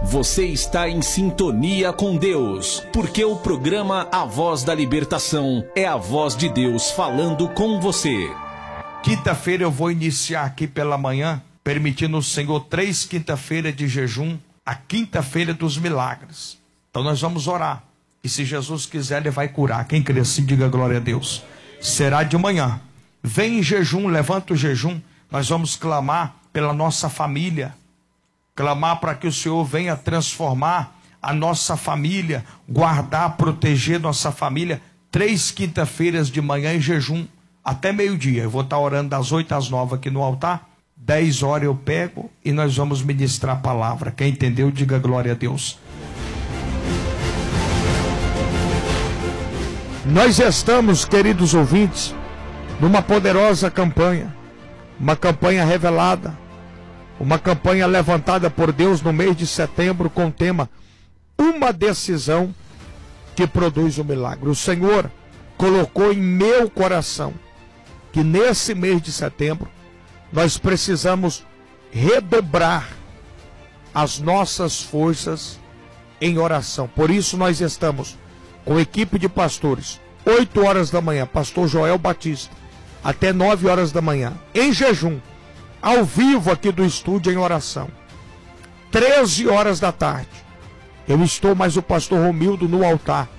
Você está em sintonia com Deus, porque o programa A Voz da Libertação é a voz de Deus falando com você. Quinta-feira eu vou iniciar aqui pela manhã, permitindo o Senhor 3 quinta-feiras de jejum, a quinta-feira dos milagres. Então nós vamos orar, e se Jesus quiser Ele vai curar. Quem crê assim, diga glória a Deus. Será de manhã, vem em jejum, levanta o jejum, nós vamos clamar pela nossa família, clamar para que o Senhor venha transformar a nossa família, guardar, proteger nossa família. 3 quinta-feiras de manhã em jejum, até meio-dia. Eu vou estar orando das 8 às 9 aqui no altar. 10 horas eu pego e nós vamos ministrar a palavra. Quem entendeu, diga glória a Deus. Nós estamos, queridos ouvintes, numa poderosa campanha. Uma campanha revelada. Uma campanha levantada por Deus no mês de setembro com o tema Uma Decisão que Produz um Milagre. O Senhor colocou em meu coração que nesse mês de setembro nós precisamos redobrar as nossas forças em oração. Por isso nós estamos com a equipe de pastores, 8 horas da manhã, pastor Joel Batista, até 9 horas da manhã, em jejum, ao vivo aqui do estúdio em oração. 13 horas da tarde, eu estou mais o pastor Romildo no altar,